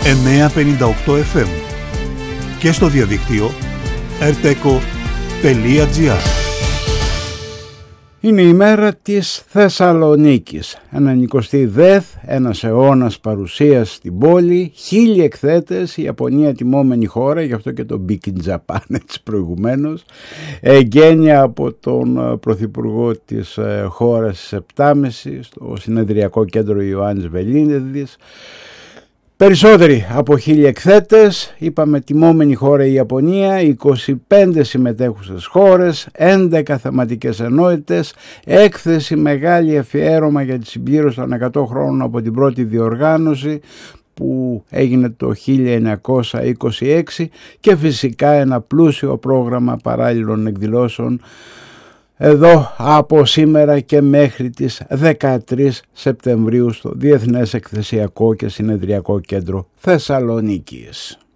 958 FM και στο διαδίκτυο rteco.gr. Είναι η μέρα της Θεσσαλονίκης. 90η ΔΕΘ, ένας αιώνας παρουσίας στην πόλη, 1000 εκθέτες, η Ιαπωνία τιμόμενη χώρα, γι' αυτό και το Big in Japan έτσι προηγουμένως, εγγένεια από τον Πρωθυπουργό της χώρας στις 7.30 στο συνεδριακό κέντρο Ιωάννης Βελίνιδης. Περισσότεροι από 1000 εκθέτες, είπαμε τιμόμενη χώρα η Ιαπωνία, 25 συμμετέχουσες χώρες, 11 θεματικές ενότητες, έκθεση μεγάλη αφιέρωμα για τη συμπλήρωση των 100 χρόνων από την πρώτη διοργάνωση που έγινε το 1926 και φυσικά ένα πλούσιο πρόγραμμα παράλληλων εκδηλώσεων εδώ από σήμερα και μέχρι τις 13 Σεπτεμβρίου στο Διεθνές Εκθεσιακό και Συνεδριακό Κέντρο Θεσσαλονίκης.